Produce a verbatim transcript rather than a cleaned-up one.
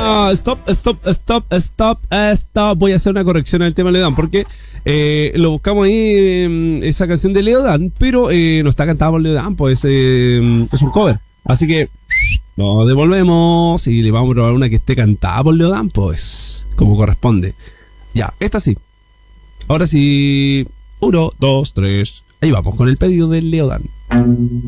no, stop, stop, stop, stop, stop. Voy a hacer una corrección al tema de Leodán, porque eh, lo buscamos ahí, eh, esa canción de Leodán, pero eh, no está cantada por Leodán, pues eh, es un cover. Así que nos devolvemos y le vamos a probar una que esté cantada por Leodán, pues, como corresponde. Ya, esta sí. Ahora sí. Uno, dos, tres. Ahí vamos con el pedido de Leodán.